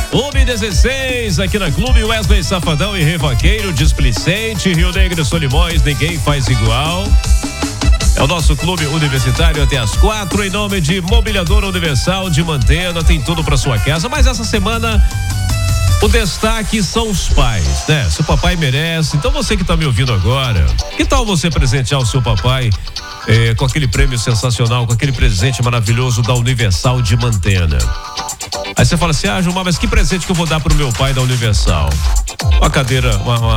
Clube 16, aqui na Clube Wesley Safadão e Revaqueiro, Displicente, Rio Negro e Solimões, ninguém faz igual. É o nosso clube universitário até às 4, em nome de Mobiliadora Universal de Mantena, tem tudo para sua casa, mas essa semana o destaque são os pais, né? Seu papai merece, então você que tá me ouvindo agora, que tal você presentear o seu papai com aquele prêmio sensacional, com aquele presente maravilhoso da Universal de Mantena? Aí você fala assim, Gilmar, mas que presente que eu vou dar pro meu pai da Universal? Uma cadeira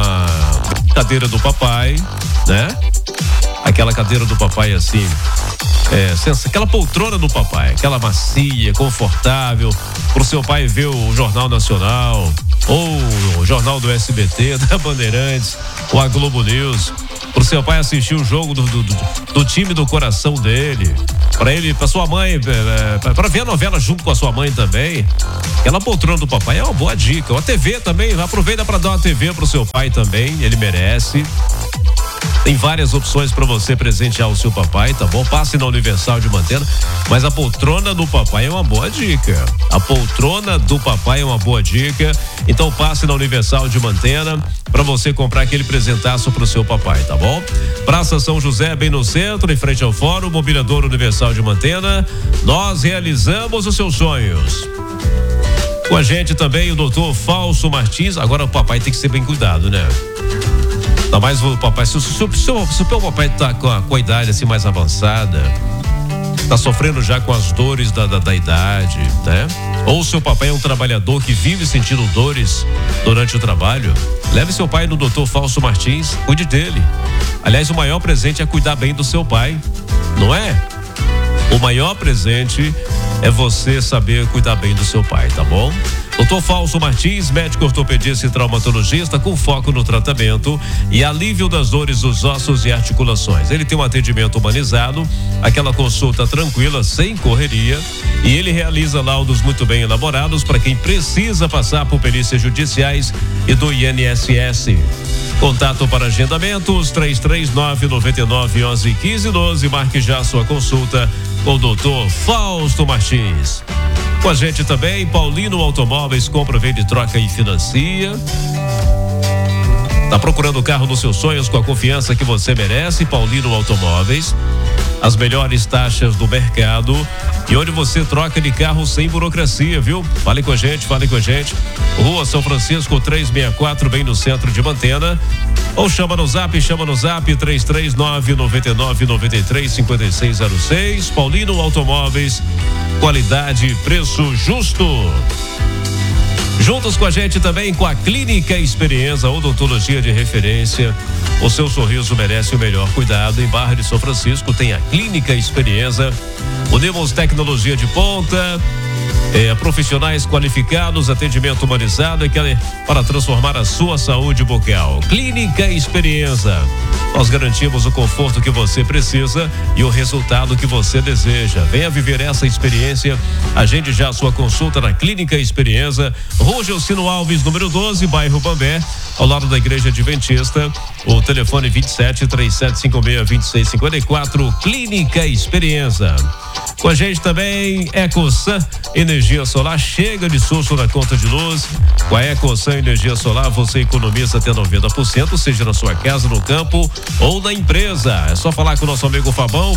do papai, né? Aquela cadeira do papai assim, aquela poltrona do papai, aquela macia, confortável, pro seu pai ver o Jornal Nacional, ou o Jornal do SBT, da Bandeirantes, ou a Globo News, pro seu pai assistir o jogo do time do coração dele, pra sua mãe, pra ver a novela junto com a sua mãe também. Aquela poltrona do papai é uma boa dica. A TV também, aproveita para dar uma TV pro seu pai também, ele merece. Tem várias opções para você presentear o seu papai, tá bom? Passe na Universal de Mantena, mas a poltrona do papai é uma boa dica. A poltrona do papai é uma boa dica. Então passe na Universal de Mantena para você comprar aquele presentaço pro seu papai, tá bom? Praça São José, bem no centro, em frente ao Fórum, Mobiliador Universal de Mantena. Nós realizamos os seus sonhos. Com a gente também o doutor Fausto Martins. Agora o papai tem que ser bem cuidado, né? Ainda mais o papai, se o seu papai tá com a idade assim mais avançada, tá sofrendo já com as dores da idade, né? Ou o seu papai é um trabalhador que vive sentindo dores durante o trabalho, leve seu pai no Dr. Fausto Martins, cuide dele. Aliás, o maior presente é cuidar bem do seu pai, não é? O maior presente é você saber cuidar bem do seu pai, tá bom? Dr. Fausto Martins, médico ortopedista e traumatologista com foco no tratamento e alívio das dores dos ossos e articulações. Ele tem um atendimento humanizado, aquela consulta tranquila, sem correria, e ele realiza laudos muito bem elaborados para quem precisa passar por perícias judiciais e do INSS. Contato para agendamentos 339-99-11-15-12. Marque já sua consulta com o Dr. Fausto Martins. Com a gente também, Paulino Automóveis, compra, vende, troca e financia. Tá procurando o carro dos seus sonhos com a confiança que você merece? Paulino Automóveis. As melhores taxas do mercado e onde você troca de carro sem burocracia, viu? Fale com a gente. Rua São Francisco 364, bem no centro de Mantena. Ou chama no zap 339-99-93-5606. Paulino Automóveis, qualidade e preço justo. Juntos com a gente também com a Clínica Experiência, odontologia de referência. O seu sorriso merece o melhor cuidado. Em Barra de São Francisco tem a Clínica Experiência. Unimos tecnologia de ponta, profissionais qualificados, atendimento humanizado para transformar a sua saúde bucal. Clínica Experiência. Nós garantimos o conforto que você precisa e o resultado que você deseja. Venha viver essa experiência. Agende já a sua consulta na Clínica Experiência. Rua Gelcino Alves, número 12, bairro Bambé, ao lado da Igreja Adventista. O telefone 27-3756-2654. Clínica Experiência. Com a gente também, EcoSan Energia Solar. Chega de susto na conta de luz. Com a EcoSan Energia Solar, você economiza até 90%, seja na sua casa, no campo ou na empresa. É só falar com o nosso amigo Fabão,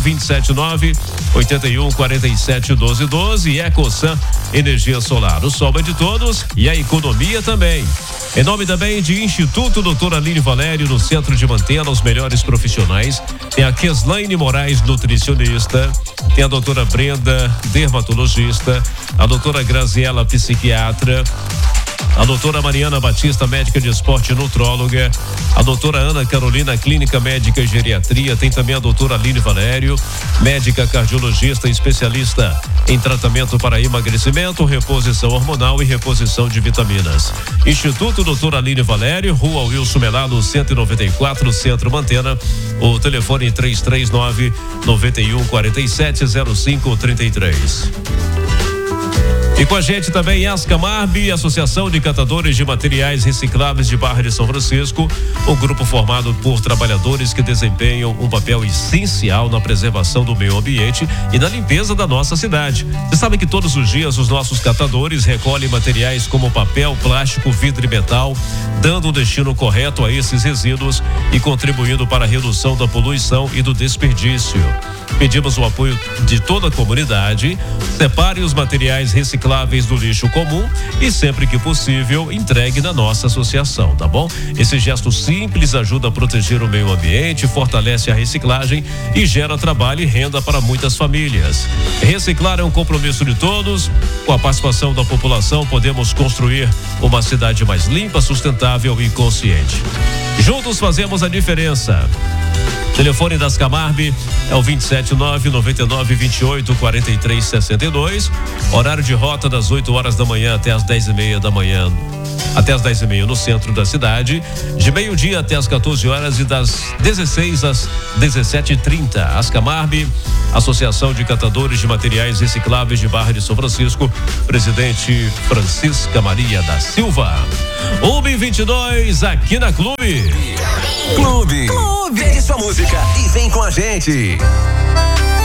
279-8147-1212. EcoSan Energia Solar. O sol é de todos e a economia também. Em nome também de Instituto Doutora Aline Valério, no centro de Mantena, os melhores profissionais. Tem a Keslaine Moraes, nutricionista. Tem a doutora Brenda, dermatologista. A doutora Graziela, psiquiatra. A doutora Mariana Batista, médica de esporte e nutróloga. A doutora Ana Carolina, clínica médica e geriatria. Tem também a doutora Aline Valério, médica cardiologista, especialista em tratamento para emagrecimento, reposição hormonal e reposição de vitaminas. Instituto Doutora Aline Valério, Rua Wilson Melado, 194, Centro Mantena. O telefone 339-9147-0533. E com a gente também Ascamarb, Associação de Catadores de Materiais Recicláveis de Barra de São Francisco, um grupo formado por trabalhadores que desempenham um papel essencial na preservação do meio ambiente e na limpeza da nossa cidade. Você sabe que todos os dias os nossos catadores recolhem materiais como papel, plástico, vidro e metal, dando um destino correto a esses resíduos e contribuindo para a redução da poluição e do desperdício. Pedimos o apoio de toda a comunidade. Separe os materiais recicláveis do lixo comum e, sempre que possível, entregue na nossa associação, tá bom? Esse gesto simples ajuda a proteger o meio ambiente, fortalece a reciclagem e gera trabalho e renda para muitas famílias. Reciclar é um compromisso de todos. Com a participação da população, podemos construir uma cidade mais limpa, sustentável e consciente. Juntos fazemos a diferença. Telefone das Ascamarb é o 27999284362. Horário de rota das 8 horas da manhã até as 10:30 da manhã. Até as 10:30 no centro da cidade, de meio-dia até as 14 horas e das 16 às 17h30. Ascamarb, Associação de Catadores de Materiais Recicláveis de Barra de São Francisco, presidente Francisca Maria da Silva. 1h22 aqui na Clube. Clube. Pegue sua música e vem com a gente.